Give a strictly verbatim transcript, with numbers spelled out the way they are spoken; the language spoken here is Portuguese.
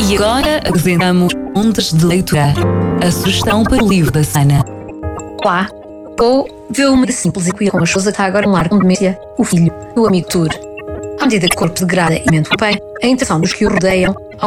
E agora apresentamos Ondas de Leitura, a sugestão para o livro da semana. Olá, ou vê uma de simples e queer com a esposa que está agora no lar com demência, o filho, o amigo Tour. À medida que o corpo degrada e a mente o bem, a intenção dos que o rodeiam